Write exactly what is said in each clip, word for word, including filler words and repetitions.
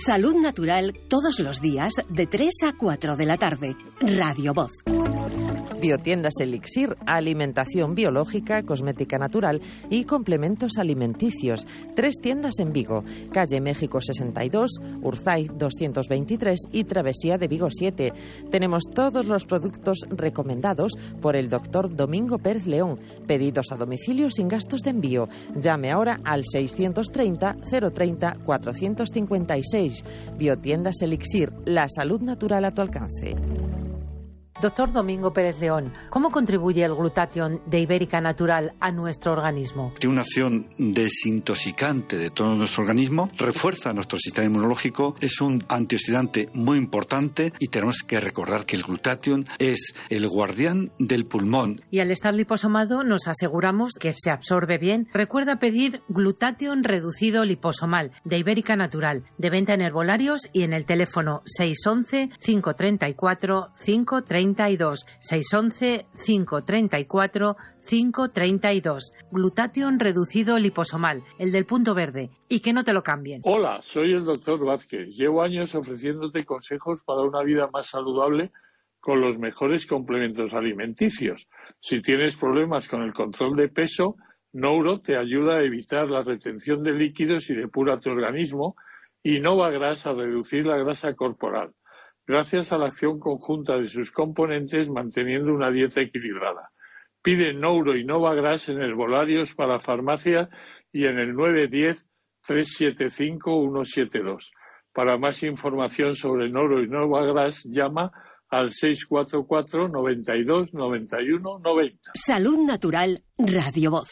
Salud Natural todos los días de tres a cuatro de la tarde. Radio Voz. Biotiendas Elixir, alimentación biológica, cosmética natural y complementos alimenticios. Tres tiendas en Vigo, calle México sesenta y dos, Urzaiz doscientos veintitrés y Travesía de Vigo siete. Tenemos todos los productos recomendados por el doctor Domingo Pérez León. Pedidos a domicilio sin gastos de envío. Llame ahora al seiscientos treinta, cero treinta, cuatrocientos cincuenta y seis. Biotiendas Elixir, la salud natural a tu alcance. Doctor Domingo Pérez León, ¿cómo contribuye el Glutathione de Ibérica Natural a nuestro organismo? Tiene una acción desintoxicante de todo nuestro organismo, refuerza nuestro sistema inmunológico, es un antioxidante muy importante y tenemos que recordar que el Glutathione es el guardián del pulmón. Y al estar liposomado nos aseguramos que se absorbe bien. Recuerda pedir Glutathione reducido liposomal de Ibérica Natural, de venta en herbolarios y en el teléfono seis once, cinco treinta y cuatro, cinco treinta y dos, seis once, cinco treinta y cuatro, cinco treinta y dos. Glutathione reducido liposomal, el del punto verde, y que no te lo cambien. Hola, soy el doctor Vázquez. Llevo años ofreciéndote consejos para una vida más saludable con los mejores complementos alimenticios. Si tienes problemas con el control de peso, Nouro te ayuda a evitar la retención de líquidos y depura tu organismo, y Novagras a reducir la grasa corporal, gracias a la acción conjunta de sus componentes manteniendo una dieta equilibrada. Pide Nouro y Novagras en herbolarios para farmacia y en el nueve uno cero, tres siete cinco, uno siete dos. Para más información sobre Nouro y Novagras, llama al seis cuatro cuatro, noventa y dos, noventa y uno, noventa. Salud Natural, Radio Voz.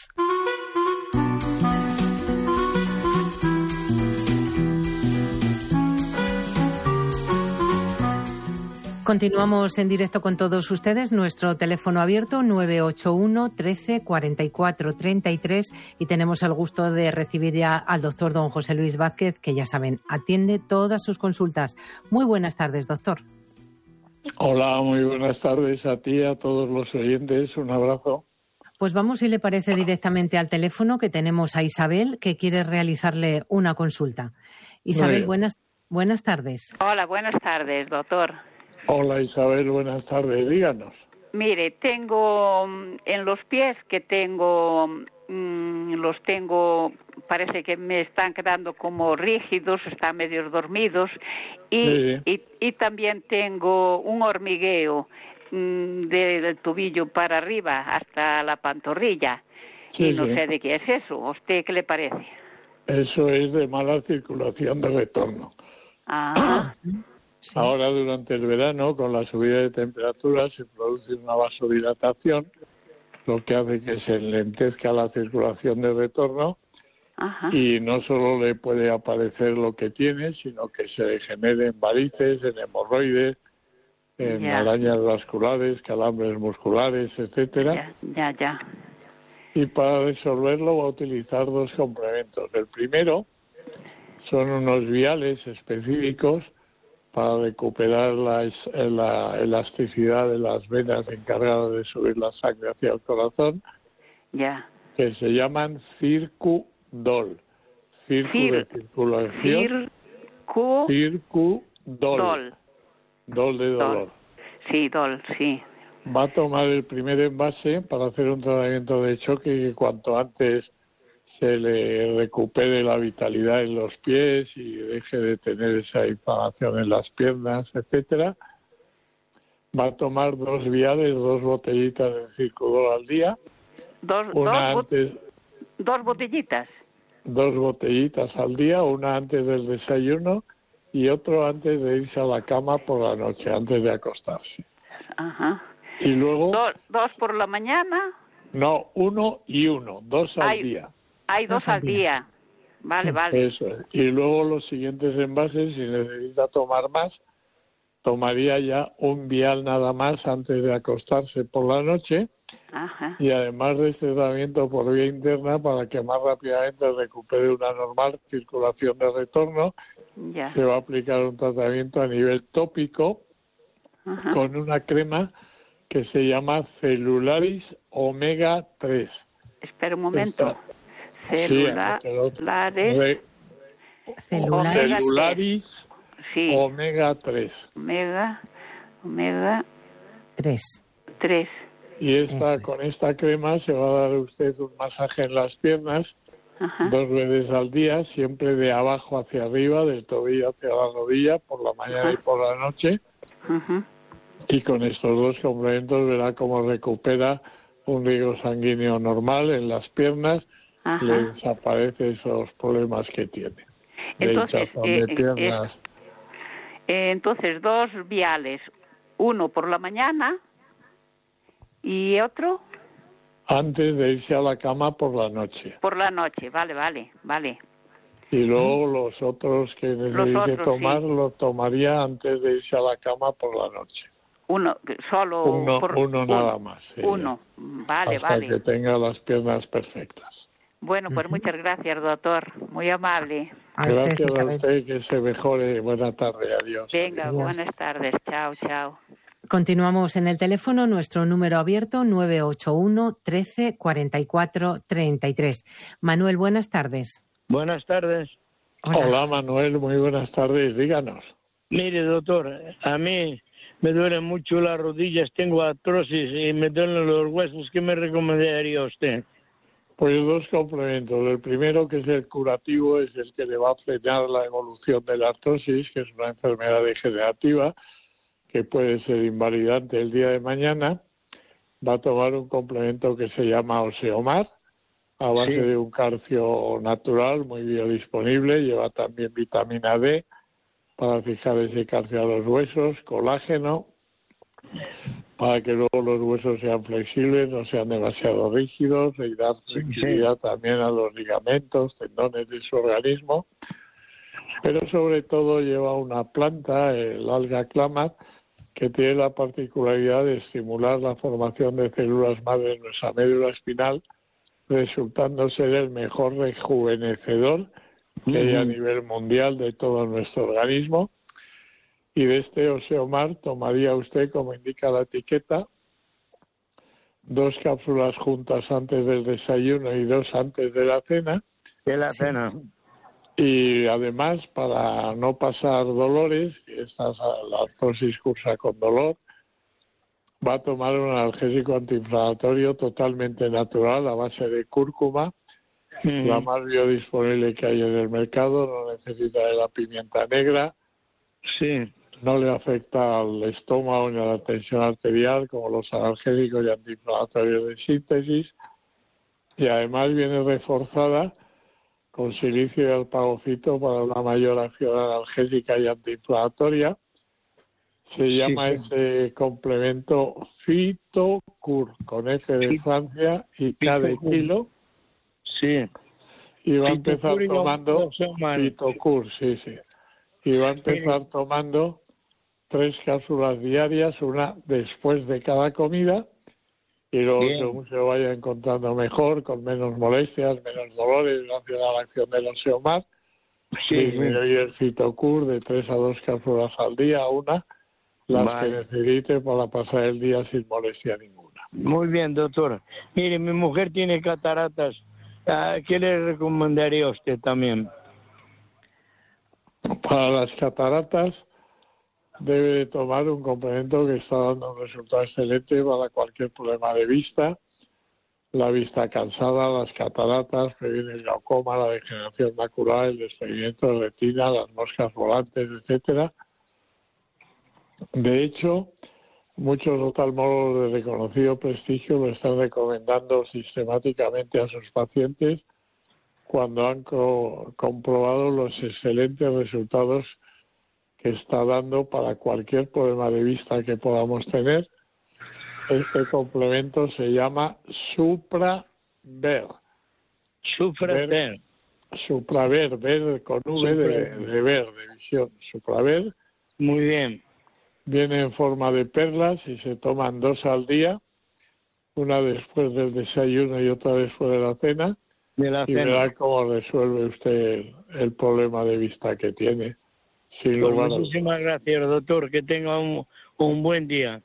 Continuamos en directo con todos ustedes. Nuestro teléfono abierto nueve ocho uno, trece, cuarenta y cuatro, treinta y tres y tenemos el gusto de recibir ya al doctor don José Luis Vázquez, que ya saben, atiende todas sus consultas. Muy buenas tardes, doctor. Hola, muy buenas tardes a ti y a todos los oyentes. Un abrazo. Pues vamos, si le parece, directamente al teléfono, que tenemos a Isabel, que quiere realizarle una consulta. Isabel, buenas, buenas tardes. Hola, buenas tardes, doctor. Hola Isabel, buenas tardes, díganos. Mire, tengo en los pies que tengo, mmm, los tengo, parece que me están quedando como rígidos, están medio dormidos, y, sí. y, y también tengo un hormigueo mmm, del tobillo para arriba hasta la pantorrilla, sí, y no sí. sé de qué es eso. ¿A usted qué le parece? Eso es de mala circulación de retorno. Ah. Sí. Ahora, durante el verano, con la subida de temperatura, se produce una vasodilatación, lo que hace que se enlentezca la circulación de retorno. Ajá. Y no solo le puede aparecer lo que tiene, sino que se generen varices, en hemorroides, en ya. arañas vasculares, calambres musculares, etcétera. Ya, ya, ya. Y para resolverlo va a utilizar dos complementos. El primero son unos viales específicos para recuperar la, la elasticidad de las venas encargadas de subir la sangre hacia el corazón, ya. que se llaman Circudol. Circu Cir de circulación. Circu Circudol. Dol. Dol de dolor. Dol. Sí, dol, sí. Va a tomar el primer envase para hacer un tratamiento de choque que cuanto antes se le recupere la vitalidad en los pies y deje de tener esa inflamación en las piernas, etcétera. Va a tomar dos viales, dos botellitas de Circudol al día. Dos, una dos, antes, dos botellitas. Dos botellitas al día, una antes del desayuno y otro antes de irse a la cama por la noche, antes de acostarse. Ajá. Y luego... ¿Dos, dos por la mañana? No, uno y uno, dos al Hay... día. Hay dos, dos al día. día. Vale, sí, vale. Eso es. Y luego los siguientes envases, si necesita tomar más, tomaría ya un vial nada más antes de acostarse por la noche. Ajá. Y además de este tratamiento por vía interna, para que más rápidamente recupere una normal circulación de retorno, ya. se va a aplicar un tratamiento a nivel tópico. Ajá. Con una crema que se llama Celularis Omega tres. Espera un momento. Esta, Celulares, sí, celulares, celularis sí. Omega tres. Omega, omega Tres. tres. Y esta, Eso es. con esta crema se va a dar usted un masaje en las piernas Ajá. dos veces al día, siempre de abajo hacia arriba, del tobillo hacia la rodilla, por la mañana Ajá. y por la noche. Ajá. Y con estos dos complementos verá cómo recupera un riego sanguíneo normal en las piernas, Ajá. le desaparecen esos problemas que tiene. De Entonces, hinchazón eh, de piernas. Eh, entonces, dos viales, uno por la mañana y otro Antes de irse a la cama por la noche. por la noche. Vale, vale, vale. Y luego los otros que necesite otros, tomar, sí. los tomaría antes de irse a la cama por la noche. Uno, solo Uno, por, uno nada más. sí. Uno, vale, Hasta vale. que tenga las piernas perfectas. Bueno, pues muchas gracias, doctor. Muy amable. A usted, Gracias a Isabel. usted, que se mejore. Buena tarde, adiós. Venga, Adiós. buenas tardes. Chao, chao. Continuamos en el teléfono, nuestro número abierto nueve ocho uno, trece, cuarenta y cuatro, treinta y tres. Manuel, buenas tardes. Buenas tardes. Hola. Hola Manuel, muy buenas tardes, díganos. Mire, doctor, a mí me duelen mucho las rodillas, tengo artrosis y me duelen los huesos. ¿Qué me recomendaría usted? Pues dos complementos. El primero, que es el curativo, es el que le va a frenar la evolución de la artrosis, que es una enfermedad degenerativa que puede ser invalidante el día de mañana. Va a tomar un complemento que se llama Oseomar, a base Sí. de un calcio natural muy biodisponible. Lleva también vitamina D para fijar ese calcio a los huesos, colágeno, para que luego los huesos sean flexibles, no sean demasiado rígidos, y dar flexibilidad sí. también a los ligamentos, tendones de su organismo. Pero sobre todo lleva una planta, el alga clamat, que tiene la particularidad de estimular la formación de células madre en nuestra médula espinal, resultando ser el mejor rejuvenecedor que hay a nivel mundial de todo nuestro organismo. Y de este Oseomar tomaría usted, como indica la etiqueta, dos cápsulas juntas antes del desayuno y dos antes de la cena. De la Sí. cena. Y además, para no pasar dolores, y esta, la artrosis cursa con dolor, va a tomar un analgésico antiinflamatorio totalmente natural a base de cúrcuma, Mm. la más biodisponible que hay en el mercado, no necesita de la pimienta negra, Sí. no le afecta al estómago ni a la tensión arterial como los analgésicos y antiinflamatorios de síntesis, y además viene reforzada con silicio y alpagocito para una mayor acción analgésica y antiinflamatoria. Se Sí, llama sí. ese complemento Fitocur, con F de Fit- Francia y K de Fitocur. kilo, Sí. y va a empezar Fitocur y tomando Oseomar. Fitocur, sí, sí. Y va a empezar tomando tres cápsulas diarias, una después de cada comida, y luego Bien. según se vaya encontrando mejor, con menos molestias, menos dolores, gracias a la acción del Oseomar, Sí. disminuir el Fitocur de tres a dos cápsulas al día, una, las Vale. que necesite para pasar el día sin molestia ninguna. Muy bien, doctor. Mire, mi mujer tiene cataratas. Ah, ¿Qué le recomendaría a usted también? Para las cataratas debe de tomar un complemento que está dando un resultado excelente para cualquier problema de vista, la vista cansada, las cataratas, previene el glaucoma, la degeneración macular, el desprendimiento de retina, las moscas volantes, etcétera. De hecho, muchos oftalmólogos de reconocido prestigio lo están recomendando sistemáticamente a sus pacientes cuando han co- comprobado los excelentes resultados que está dando para cualquier problema de vista que podamos tener. Este complemento se llama Supraver. Sufrater. Ver- Supraver, ver con V de, de ver, de visión. Supraver Muy bien. viene en forma de perlas y se toman dos al día, una después del desayuno y otra después de la cena, De la y cena. verá cómo resuelve usted el, el problema de vista que tiene. Sin Pues lugar a dudas. muchísimas gracias, doctor. Que tenga un, un buen día.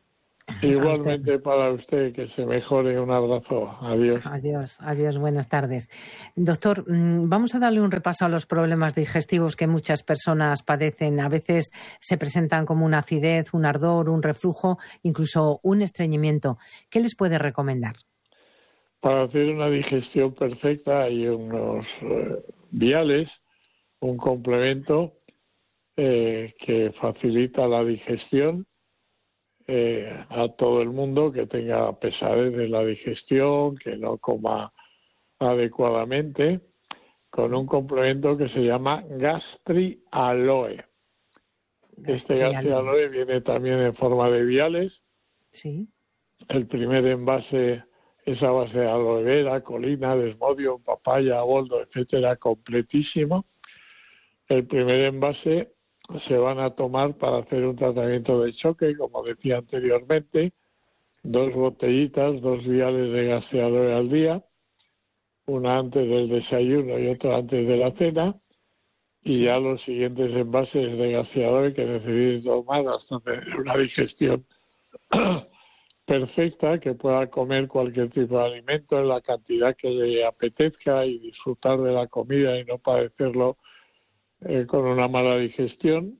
Igualmente usted. Para usted, que se mejore. Un abrazo. Adiós. Adiós, adiós, buenas tardes. Doctor, vamos a darle un repaso a los problemas digestivos que muchas personas padecen. A veces se presentan como una acidez, un ardor, un reflujo, incluso un estreñimiento. ¿Qué les puede recomendar? Para hacer una digestión perfecta hay unos eh, viales, un complemento eh, que facilita la digestión Eh, a todo el mundo que tenga pesadez de la digestión, que no coma adecuadamente, con un complemento que se llama Gastri Aloe. Este Gastri Aloe viene también en forma de viales. Sí. El primer envase es a base de aloe vera, colina, desmodium, papaya, boldo, etcétera, completísimo. El primer envase se van a tomar para hacer un tratamiento de choque, como decía anteriormente, dos botellitas, dos viales de Gastri Aloe al día, una antes del desayuno y otra antes de la cena, y ya los siguientes envases de Gastri Aloe que necesites tomar hasta tener una digestión perfecta, que pueda comer cualquier tipo de alimento en la cantidad que le apetezca y disfrutar de la comida y no padecerlo Eh, con una mala digestión.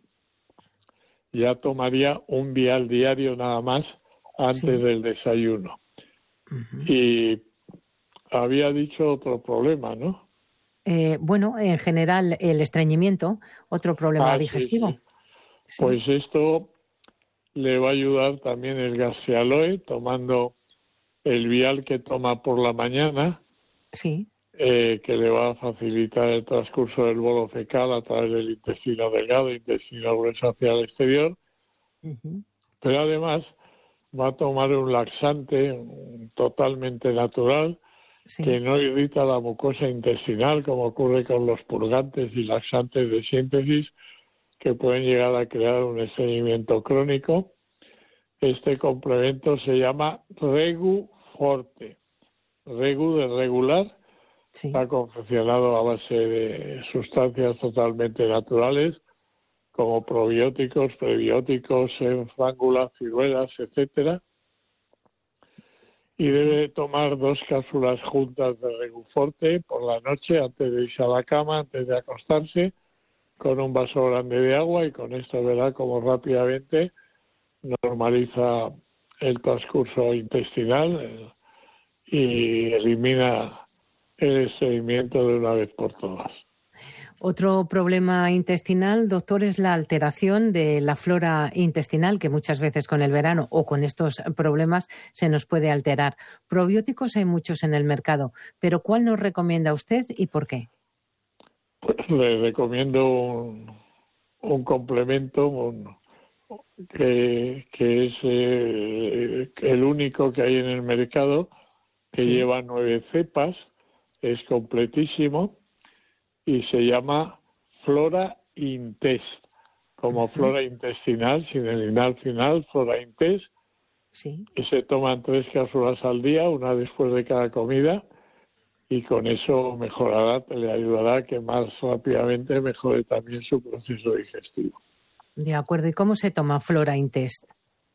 Ya tomaría un vial diario nada más antes sí. del desayuno. Uh-huh. Y había dicho otro problema, ¿no? Eh, bueno, en general el estreñimiento, otro problema ah, digestivo. Sí, sí. Sí. Pues esto le va a ayudar también el Gastri Aloe, tomando el vial que toma por la mañana. Sí. Eh, que le va a facilitar el transcurso del bolo fecal a través del intestino delgado, intestino grueso hacia el exterior. Uh-huh. Pero además va a tomar un laxante un, totalmente natural, sí. que no irrita la mucosa intestinal, como ocurre con los purgantes y laxantes de síntesis, que pueden llegar a crear un estreñimiento crónico. Este complemento se llama Regu Forte. Regu de regular. Sí. Está confeccionado a base de sustancias totalmente naturales, como probióticos, prebióticos, enfrángulas, ciruelas, etcétera. Y debe tomar dos cápsulas juntas de Reguforte por la noche antes de irse a la cama, antes de acostarse, con un vaso grande de agua, y con esto verá cómo rápidamente normaliza el transcurso intestinal y elimina el estreñimiento de una vez por todas. Otro problema intestinal, doctor, es la alteración de la flora intestinal, que muchas veces con el verano o con estos problemas se nos puede alterar. Probióticos hay muchos en el mercado, pero ¿cuál nos recomienda usted y por qué? Pues le recomiendo un, un complemento un, que, que es eh, el único que hay en el mercado, que sí. lleva nueve cepas. Es completísimo y se llama Flora Intest, como uh-huh. flora intestinal, sin el inal final, Flora Intest. Sí. Y se toman tres cápsulas al día, una después de cada comida, y con eso mejorará, le ayudará a que más rápidamente mejore también su proceso digestivo. De acuerdo. ¿Y cómo se toma Flora Intest?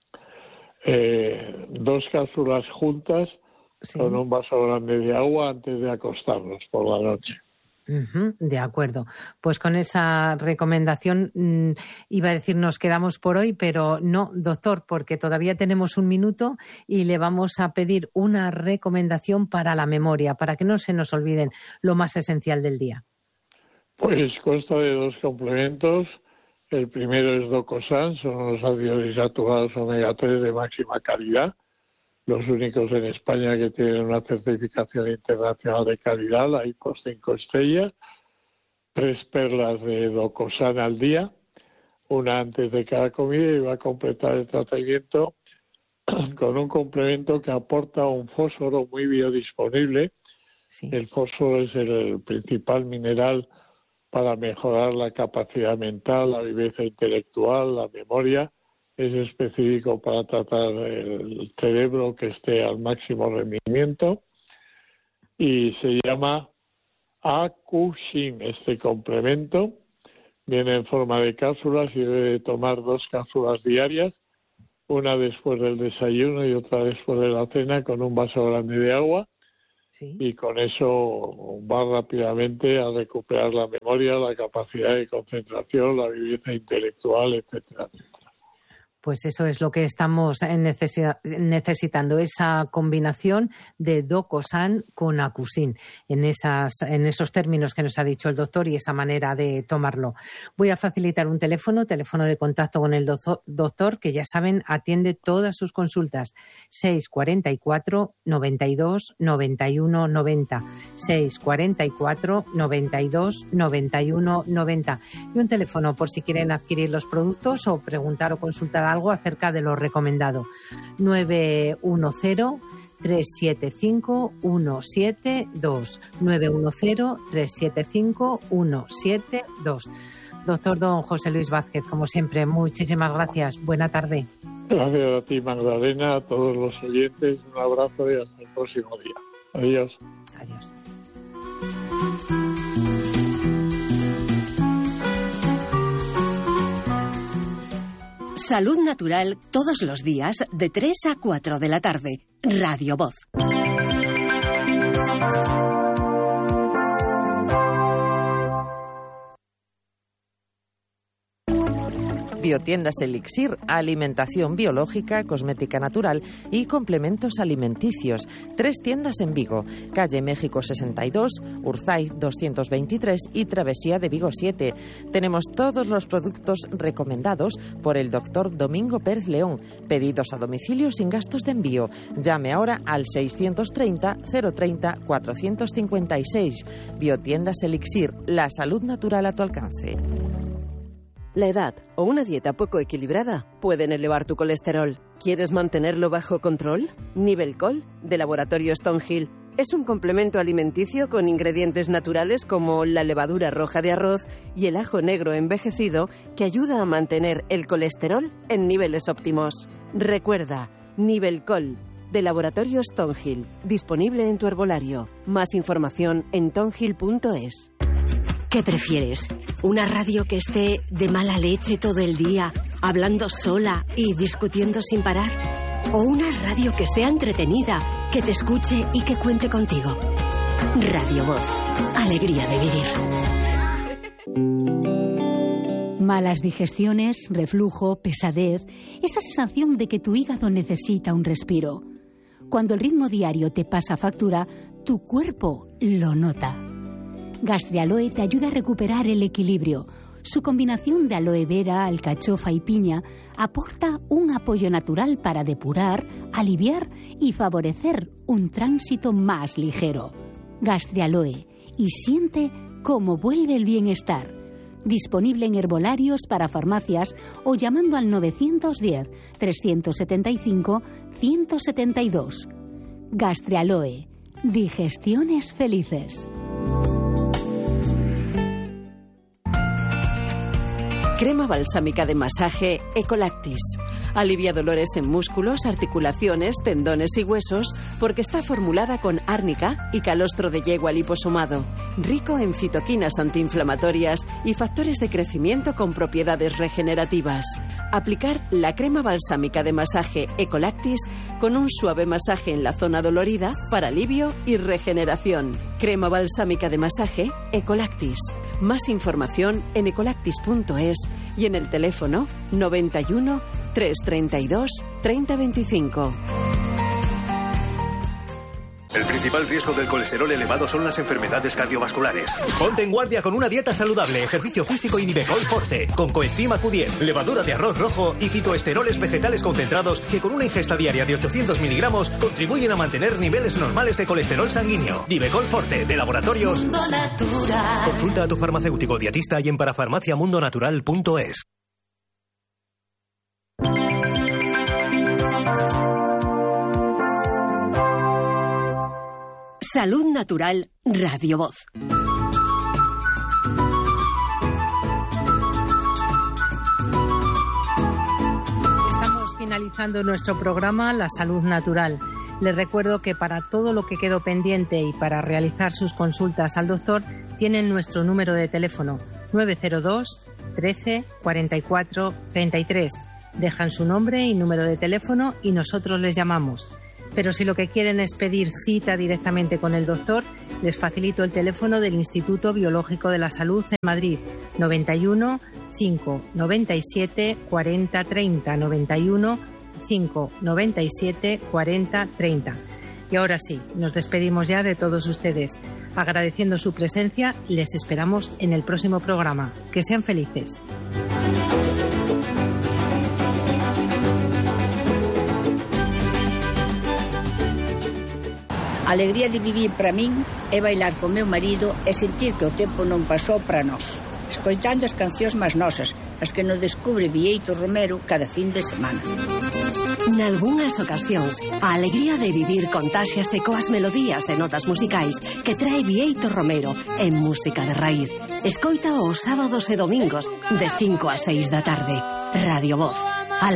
Eh, dos cápsulas juntas. Sí. Con un vaso grande de agua antes de acostarnos por la noche. Uh-huh, de acuerdo. Pues con esa recomendación mmm, iba a decir nos quedamos por hoy, pero no, doctor, porque todavía tenemos un minuto y le vamos a pedir una recomendación para la memoria, para que no se nos olviden lo más esencial del día. Pues consta de dos complementos. El primero es Docosan, son los ácidos insaturados omega tres de máxima calidad, los únicos en España que tienen una certificación internacional de calidad, la I P O cinco estrellas, tres perlas de Docosan al día, una antes de cada comida, y va a completar el tratamiento con un complemento que aporta un fósforo muy biodisponible. Sí. El fósforo es el principal mineral para mejorar la capacidad mental, la viveza intelectual, la memoria. Es específico para tratar el cerebro que esté al máximo rendimiento y se llama Acushim. Este complemento viene en forma de cápsulas y debe tomar dos cápsulas diarias una después del desayuno y otra después de la cena, con un vaso grande de agua. Sí. Y con eso va rápidamente a recuperar la memoria, la capacidad de concentración, la viveza intelectual, etcétera, etcétera. Pues eso es lo que estamos necesitando, esa combinación de Docosan con Acusin, en esas, en esos términos que nos ha dicho el doctor y esa manera de tomarlo. Voy a facilitar un teléfono, teléfono de contacto con el doctor, que ya saben, atiende todas sus consultas. seis cuarenta y cuatro, noventa y dos, noventa y uno, noventa. seis cuarenta y cuatro, noventa y dos, noventa y uno, noventa. Y un teléfono por si quieren adquirir los productos o preguntar o consultar algo acerca de lo recomendado. nueve uno cero, tres siete cinco, uno siete dos. nueve uno cero, tres siete cinco, uno siete dos. Doctor don José Luis Vázquez, como siempre, muchísimas gracias. Buena tarde. Gracias a ti, Magdalena, a todos los oyentes. Un abrazo y hasta el próximo día. Adiós. Adiós. Salud Natural todos los días de tres a cuatro de la tarde. Radio Voz. Biotiendas Elixir, alimentación biológica, cosmética natural y complementos alimenticios. Tres tiendas en Vigo, calle México sesenta y dos, Urzaiz doscientos veintitrés y Travesía de Vigo siete. Tenemos todos los productos recomendados por el doctor Domingo Pérez León. Pedidos a domicilio sin gastos de envío. Llame ahora al seiscientos treinta, cero treinta, cuatrocientos cincuenta y seis. Biotiendas Elixir, la salud natural a tu alcance. La edad o una dieta poco equilibrada pueden elevar tu colesterol. ¿Quieres mantenerlo bajo control? Nivelcol, de Laboratorio Stonehill, es un complemento alimenticio con ingredientes naturales como la levadura roja de arroz y el ajo negro envejecido que ayuda a mantener el colesterol en niveles óptimos. Recuerda, Nivelcol, de Laboratorio Stonehill, disponible en tu herbolario. Más información en tonhill punto es. ¿Qué prefieres? ¿Una radio que esté de mala leche todo el día, hablando sola y discutiendo sin parar? ¿O una radio que sea entretenida, que te escuche y que cuente contigo? Radio Voz. Alegría de vivir. Malas digestiones, reflujo, pesadez, esa sensación de que tu hígado necesita un respiro. Cuando el ritmo diario te pasa factura, tu cuerpo lo nota. Gastrialoe te ayuda a recuperar el equilibrio. Su combinación de aloe vera, alcachofa y piña aporta un apoyo natural para depurar, aliviar y favorecer un tránsito más ligero. Gastrialoe, y siente cómo vuelve el bienestar. Disponible en herbolarios para farmacias o llamando al novecientos diez, trescientos setenta y cinco, ciento setenta y dos. Gastrialoe, digestiones felices. Crema balsámica de masaje Ecolactis. Alivia dolores en músculos, articulaciones, tendones y huesos porque está formulada con árnica y calostro de yegua liposomado. Rico en citoquinas antiinflamatorias y factores de crecimiento con propiedades regenerativas. Aplicar la crema balsámica de masaje Ecolactis con un suave masaje en la zona dolorida para alivio y regeneración. Crema balsámica de masaje Ecolactis. Más información en ecolactis punto es y en el teléfono noventa y uno, trescientos treinta y dos, treinta veinticinco. El principal riesgo del colesterol elevado son las enfermedades cardiovasculares. Ponte en guardia con una dieta saludable, ejercicio físico y Nivecol Forte, con coenzima Q diez, levadura de arroz rojo y fitoesteroles vegetales concentrados que con una ingesta diaria de ochocientos miligramos contribuyen a mantener niveles normales de colesterol sanguíneo. Nivecol Forte, de Laboratorios Mundo Natural. Consulta a tu farmacéutico dietista y en parafarmaciamundonatural punto es. Salud Natural, Radio Voz. Estamos finalizando nuestro programa La Salud Natural. Les recuerdo que para todo lo que quedó pendiente y para realizar sus consultas al doctor, tienen nuestro número de teléfono nueve cero dos, trece, cuarenta y cuatro, treinta y tres. Dejan su nombre y número de teléfono y nosotros les llamamos. Pero si lo que quieren es pedir cita directamente con el doctor, les facilito el teléfono del Instituto Biológico de la Salud en Madrid, noventa y uno, cinco noventa y siete, cuarenta, treinta, noventa y uno, cinco noventa y siete, cuarenta, treinta. Y ahora sí, nos despedimos ya de todos ustedes. Agradeciendo su presencia, les esperamos en el próximo programa. Que sean felices. A alegría de vivir para min é bailar co meu marido e sentir que o tempo non pasou para nós, escoitando as cancións máis nosas, as que nos descubre Bieito Romero cada fin de semana. Nalgúnas ocasións, a alegría de vivir contáxiase coas melodías e notas musicais que trae Bieito Romero en Música de Raíz. Escoita os sábados e domingos de cinco a seis da tarde. Radio Voz.